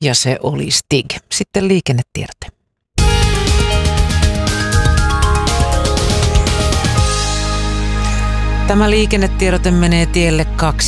Ja se oli Stig. Sitten liikennetiedote. Tämä liikennetiedote menee tielle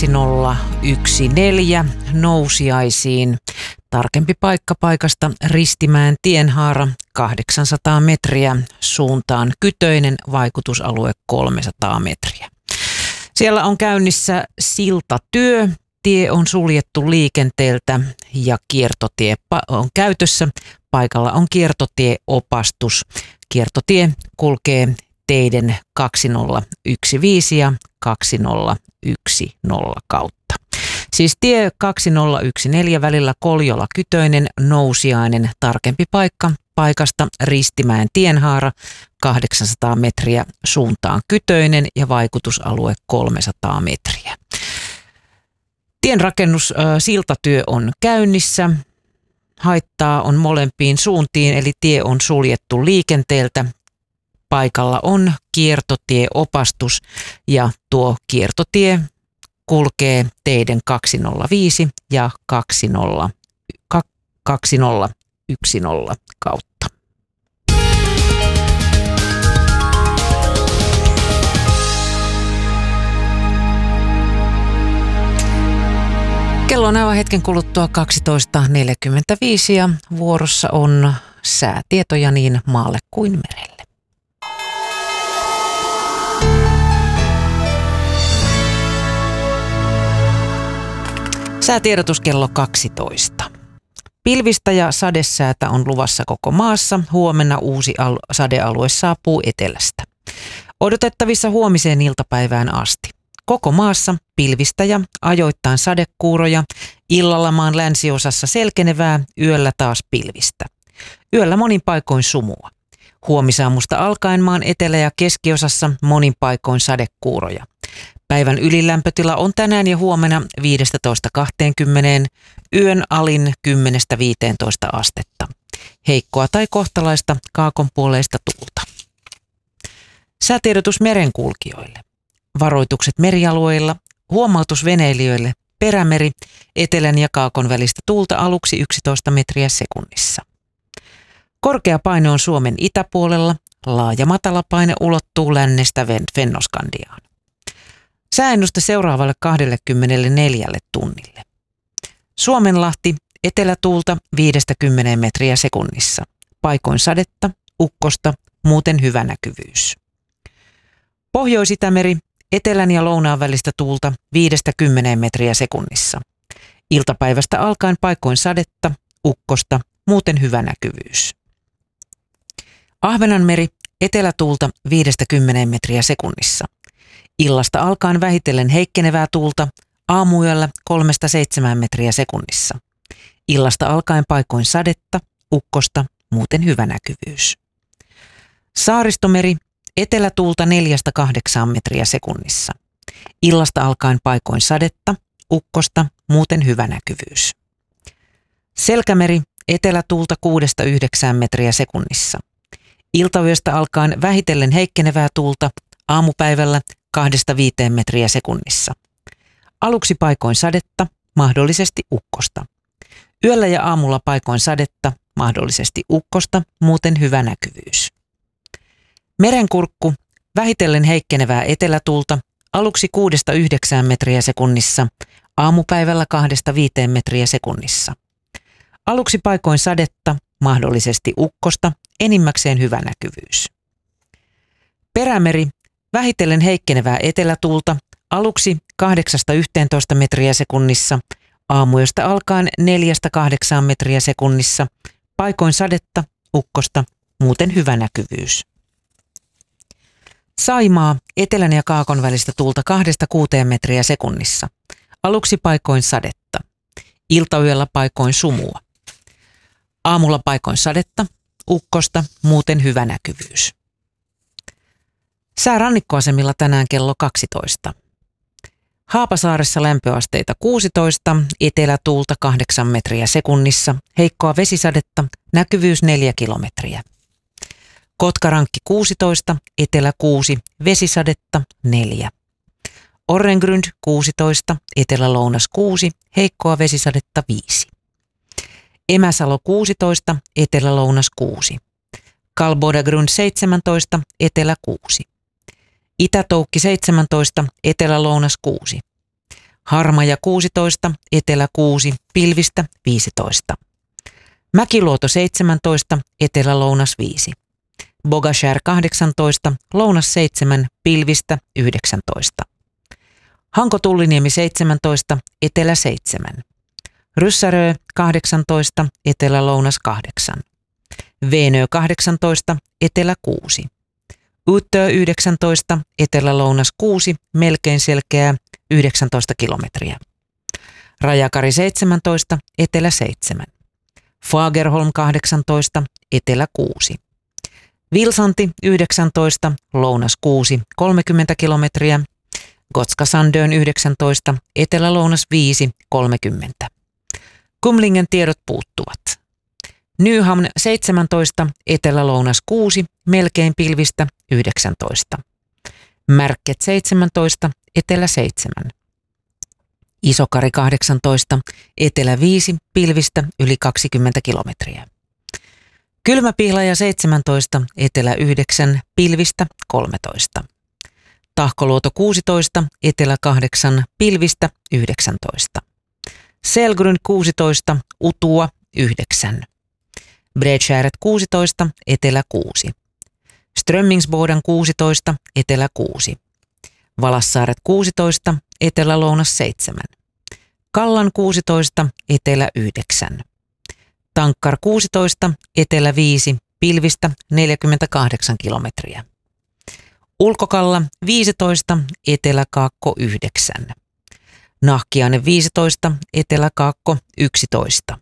2014 Nousiaisiin. Tarkempi paikka paikasta Ristimäen tienhaara 800 metriä, suuntaan Kytöinen, vaikutusalue 300 metriä. Siellä on käynnissä siltatyö, tie on suljettu liikenteeltä ja kiertotie on käytössä. Paikalla on kiertotieopastus. Kiertotie kulkee teiden 2015 ja 2010 kautta. Siis tie 2014 välillä Koljola-Kytöinen, Nousiainen, tarkempi paikka paikasta Ristimäen tienhaara 800 metriä, suuntaan Kytöinen ja vaikutusalue 300 metriä. Tienrakennus, siltatyö on käynnissä. Haittaa on molempiin suuntiin, eli tie on suljettu liikenteeltä. Paikalla on kiertotieopastus ja tuo kiertotie kulkee teiden 205 ja 2010 kautta. Kello on aivan hetken kuluttua 12.45 ja vuorossa on säätietoja niin maalle kuin merelle. Säätiedotus kello 12. Pilvistä ja sadesäätä on luvassa koko maassa. Huomenna uusi sadealue saapuu etelästä. Odotettavissa huomiseen iltapäivään asti. Koko maassa pilvistä ja ajoittain sadekuuroja, illalla maan länsiosassa selkenevää, yöllä taas pilvistä. Yöllä monin paikoin sumua. Huomisaamusta alkaen maan etelä- ja keskiosassa monin paikoin sadekuuroja. Päivän ylilämpötila on tänään ja huomenna 15-20, yön alin 10-15 astetta. Heikkoa tai kohtalaista kaakonpuoleista tuulta. Säätiedotus merenkulkijoille. Varoitukset merialueilla, huomautus veneilijöille, perämeri, etelän ja kaakon välistä tuulta aluksi 11 metriä sekunnissa. Korkea paine on Suomen itäpuolella, laaja matalapaine ulottuu lännestä Fennoskandiaan. Sääennuste seuraavalle 24 tunnille. Suomenlahti, etelätuulta 5-10 metriä sekunnissa. Paikoin sadetta, ukkosta, muuten hyvä näkyvyys. Pohjois-Itämeri, etelän ja lounaan välistä tuulta 5-10 metriä sekunnissa. Iltapäivästä alkaen paikoin sadetta, ukkosta, muuten hyvä näkyvyys. Ahvenanmeri, etelätuulta 5-10 metriä sekunnissa. Illasta alkaen vähitellen heikkenevää tuulta, aamuyöllä 3-7 metriä sekunnissa. Illasta alkaen paikoin sadetta, ukkosta, muuten hyvä näkyvyys. Saaristomeri, etelätuulta 4-8 metriä sekunnissa. Illasta alkaen paikoin sadetta, ukkosta, muuten hyvä näkyvyys. Selkämeri, etelätuulta 6-9 metriä sekunnissa. Iltayöstä alkaen vähitellen heikkenevää tuulta, aamupäivällä 2-5 metriä sekunnissa. Aluksi paikoin sadetta, mahdollisesti ukkosta. Yöllä ja aamulla paikoin sadetta, mahdollisesti ukkosta, muuten hyvä näkyvyys. Merenkurkku, vähitellen heikkenevää etelätuulta, aluksi 6-9 metriä sekunnissa, aamupäivällä 2-5 metriä sekunnissa. Aluksi paikoin sadetta, mahdollisesti ukkosta, enimmäkseen hyvä näkyvyys. Perämeri, vähitellen heikkenevää etelätuulta, aluksi 8-11 metriä sekunnissa, aamuyöstä alkaen 4-8 metriä sekunnissa, paikoin sadetta, ukkosta, muuten hyvä näkyvyys. Saimaa, etelän ja kaakon välistä tuulta 2-6 metriä sekunnissa, aluksi paikoin sadetta, iltayöllä paikoin sumua. Aamulla paikoin sadetta, ukkosta, muuten hyvä näkyvyys. Sää rannikkoasemilla tänään kello 12. Haapasaaressa lämpöasteita 16, etelätuulta 8 metriä sekunnissa, heikkoa vesisadetta, näkyvyys 4 kilometriä. Kotkarankki 16, etelä 6, vesisadetta 4. Orrengrund 16, etelä-lounas 6, heikkoa vesisadetta 5. Emäsalo 16, Etelä-Lounas 6. Kalbodagrund 17, Etelä 6. Itä-Toukki 17, Etelä-Lounas 6. Harmaja 16, Etelä 6, pilvistä 15. Mäkiluoto 17, Etelä-Lounas 5. Bogashär 18, Lounas 7, pilvistä 19. Hanko-Tulliniemi 17, Etelä 7. Ryssärö 18, Etelä-Lounas 8. Veenö 18, Etelä 6. Uttö 19, Etelä-Lounas 6, melkein selkeää 19 kilometriä. Rajakari 17, Etelä 7. Fagerholm 18, Etelä 6. Vilsanti 19, Lounas 6, 30 kilometriä. Gotska-Sandön 19, Etelä-Lounas 5, 30. Kumlingen tiedot puuttuvat. Nyhamn 17, Etelä-Lounas 6, melkein pilvistä 19. Märket 17, Etelä 7. Isokari 18, Etelä 5, pilvistä yli 20 kilometriä. Kylmäpihlaja 17, Etelä 9, pilvistä 13. Tahkoluoto 16, Etelä 8, pilvistä 19. Selgrund 16, Utua 9. Bredskäret 16, Etelä 6. Strömmingsboden 16, Etelä 6. Valassaaret 16, Etelä-Lounas 7. Kallan 16, Etelä 9. Tankkar 16, Etelä 5, pilvistä 48 kilometriä. Ulkokalla 15, Etelä-Kaakko 9. Nahkiainen 15, Etelä-Kaakko 11.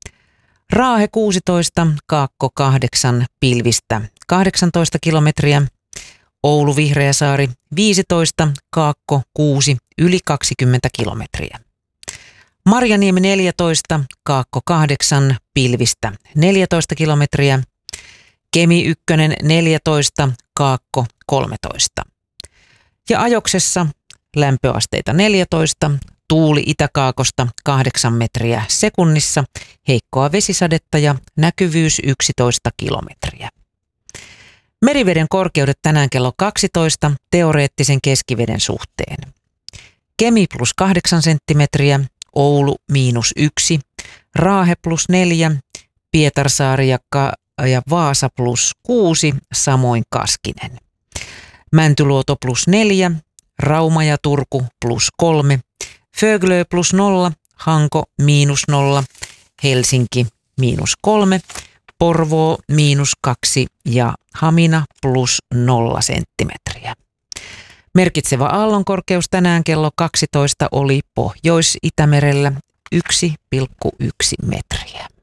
Raahe 16, Kaakko 8, pilvistä 18 kilometriä. Oulu Vihreäsaari 15, Kaakko 6, yli 20 kilometriä. Marjaniemi 14, Kaakko 8, pilvistä 14 kilometriä. Kemi 1, 14, Kaakko 13. Ja Ajoksessa lämpöasteita 14, tuuli itäkaakosta 8 metriä sekunnissa, heikkoa vesisadetta ja näkyvyys 11 kilometriä. Meriveden korkeudet tänään kello 12 teoreettisen keskiveden suhteen. Kemi plus 8 senttimetriä, Oulu miinus 1, Raahe plus 4, Pietarsaari ja Vaasa plus 6, samoin Kaskinen. Mäntyluoto plus 4, Rauma ja Turku plus 3, Föglö plus 0, Hanko miinus 0, Helsinki miinus 3, Porvoo miinus 2 ja Hamina plus 0 senttimetriä. Merkitsevä aallonkorkeus tänään kello 12 oli Pohjois-Itämerellä 1,1 metriä.